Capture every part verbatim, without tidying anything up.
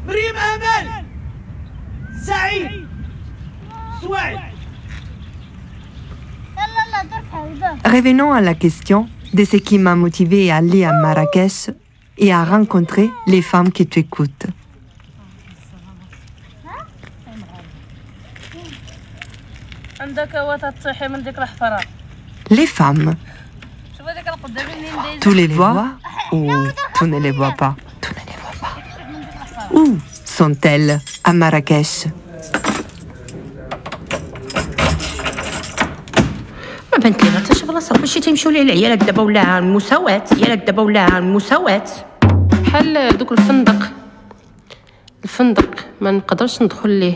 ريم أمل سعيد سويد. Revenons à la question de ce qui m'a motivé à aller à Marrakech et à rencontrer les femmes que tu écoutes. Les femmes. Tu les vois ou tu ne les vois pas? Tu ne les vois pas. Où sont-elles à Marrakech? ما بنت لي غتاش بلاصه كلشي تيمشيو ليه العيالات دابا ولا المساواة عيالات دابا ولا المساواة بحال دوك الفندق الفندق ما نقدرش ندخل ليه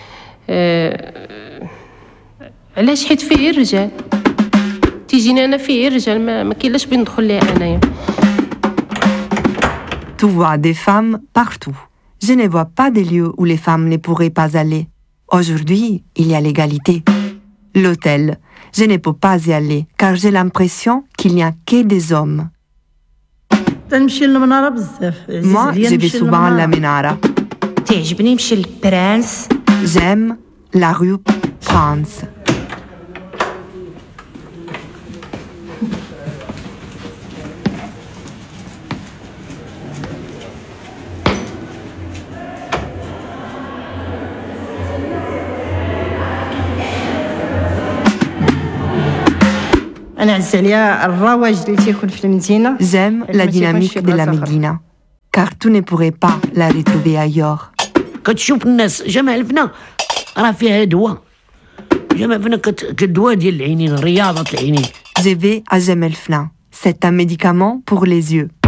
أه... علاش حيت فيه الرجال تيجينا انا فيه الرجال ما, ما كاينلاش بين ندخل ليه انايا. Tu vois des femmes partout. Je ne vois pas des lieux où les femmes ne pourraient pas aller. Aujourd'hui, il y a l'égalité. L'hôtel, je ne peux pas y aller car j'ai l'impression qu'il n'y a que des hommes. Moi, je vais souvent à la Menara. تعجبني نمشي للبرانس. J'aime la rue Prince. أنا عز عليا الرواج اللي تيكون في المدينة. J'aime la dynamique de la Médina, car tu ne pourrais pas la retrouver ailleurs. كتشوف الناس جمع الفنا راه فيها دواء جمع الفنا كدواء ديال العينين رياضة العينين. Je vais à Jemelfna. C'est un médicament pour les yeux.